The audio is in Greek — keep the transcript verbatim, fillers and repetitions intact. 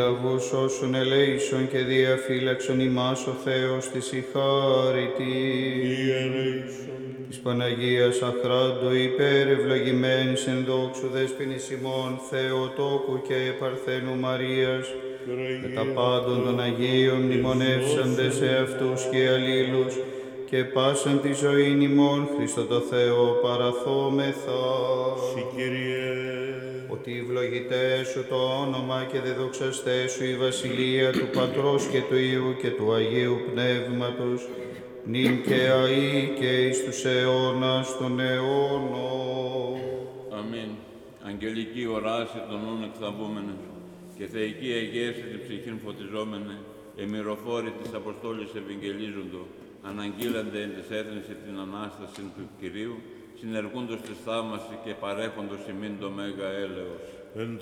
λαβούς όσων ελέησον και διαφύλαξον ημάς ο Θεός της η χάρητη. Της Παναγίας αχράντου υπέρ ευλογημένης εν δόξου δέσποινης ημών Θεοτόκου και Παρθένου Μαρίας, με τα πάντων των Αγίων μνημονεύσαντες σε αυτούς και αλλήλους, και πάσαν τη ζωήν ημών Χριστό το Θεό παραθόμεθα. Συ Κύριε. Ότι ευλογητέ σου το όνομα και δεδοξαστέ σου η βασιλεία του Πατρός και του Υιού και του Αγίου Πνεύματος, νυν και αεί και εις τους αιώνας των αιώνων. Αμήν. Αγγελική οράση των όν εκθαβούμενε και θεϊκή αγίαση την ψυχήν φωτιζόμενε, εμυροφόροι της Αποστόλης Ευαγγελίζοντο, αναγγείλανται εν της έθνης την Ανάσταση του Κυρίου, συνεργούντος της θαύμαση και παρέχοντος ημίν το μέγα έλεος.